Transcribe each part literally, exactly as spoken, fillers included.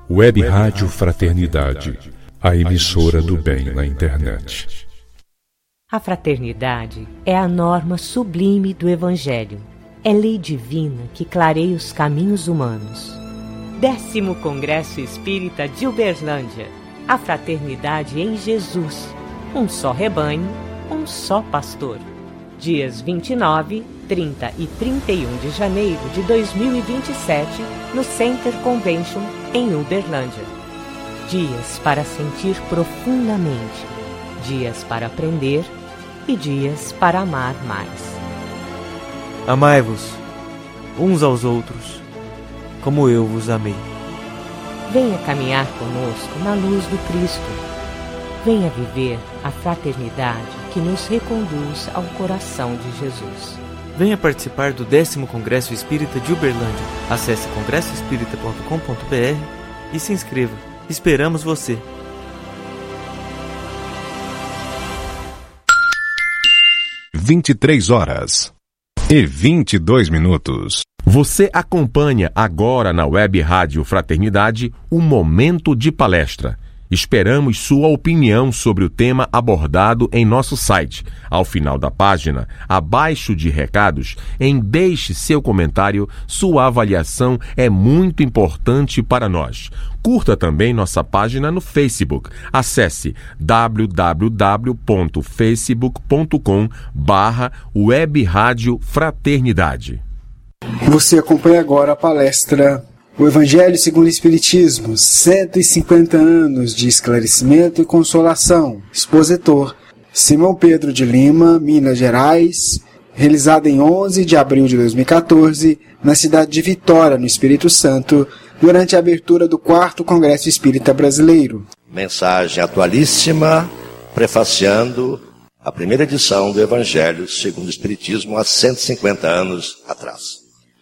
Web Rádio Fraternidade, a emissora do bem na internet. A fraternidade é a norma sublime do Evangelho. É lei divina que clareia os caminhos humanos. Décimo Congresso Espírita de Uberlândia. A fraternidade em Jesus. Um só rebanho, um só pastor. Dias vinte e nove, trinta e trinta e um de janeiro de dois mil e vinte e sete, no Center Convention, em Uberlândia. Dias para sentir profundamente, dias para aprender e dias para amar mais. Amai-vos uns aos outros, como eu vos amei. Venha caminhar conosco na luz do Cristo. Venha viver a fraternidade que nos reconduz ao coração de Jesus. Venha participar do décimo Congresso Espírita de Uberlândia. Acesse congresso espírita ponto com ponto b r e se inscreva. Esperamos você! vinte e três horas e vinte e dois minutos. Você acompanha agora na Web Rádio Fraternidade o Momento de Palestra. Esperamos sua opinião sobre o tema abordado em nosso site. Ao final da página, abaixo de recados, em deixe seu comentário, sua avaliação é muito importante para nós. Curta também nossa página no Facebook. Acesse w w w ponto facebook ponto com barra Web Rádio Fraternidade. Você acompanha agora a palestra O Evangelho segundo o Espiritismo, cento e cinquenta anos de esclarecimento e consolação. Expositor, Simão Pedro de Lima, Minas Gerais, realizada em onze de abril de dois mil e quatorze, na cidade de Vitória, no Espírito Santo, durante a abertura do quarto Congresso Espírita Brasileiro. Mensagem atualíssima, prefaciando a primeira edição do Evangelho segundo o Espiritismo, há cento e cinquenta anos atrás.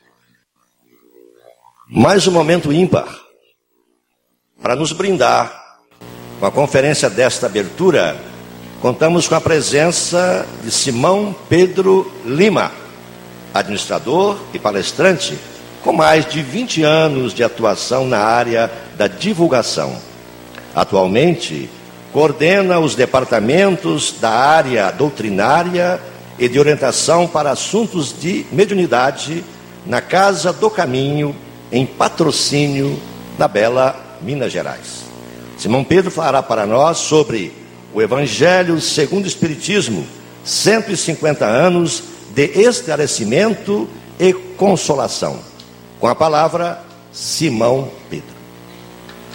Mais um momento ímpar para nos brindar com a conferência desta abertura. Contamos com a presença de Simão Pedro Lima, administrador e palestrante com mais de vinte anos de atuação na área da divulgação. Atualmente, coordena os departamentos da área doutrinária e de orientação para assuntos de mediunidade na Casa do Caminho, em Patrocínio, na bela Minas Gerais. Simão Pedro falará para nós sobre o Evangelho segundo o Espiritismo, cento e cinquenta anos de esclarecimento e consolação. Com a palavra, Simão Pedro.